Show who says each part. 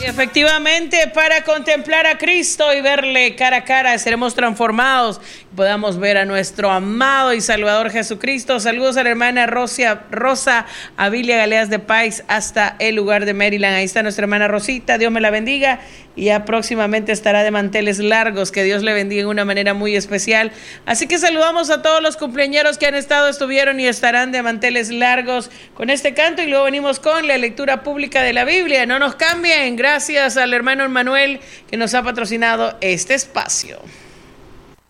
Speaker 1: Efectivamente, para contemplar a Cristo y verle cara a cara, seremos transformados y podamos ver a nuestro amado y Salvador Jesucristo. Saludos a la hermana Rosa Avilia Galeas de Pais hasta el lugar de Maryland. Ahí está nuestra hermana Rosita, Dios me la bendiga. Y ya próximamente estará de manteles largos, que Dios le bendiga de una manera muy especial. Así que saludamos a todos los cumpleañeros que han estado, estuvieron y estarán de manteles largos con este canto, y luego venimos con la lectura pública de la Biblia. No nos cambien, gracias al hermano Manuel que nos ha patrocinado este espacio.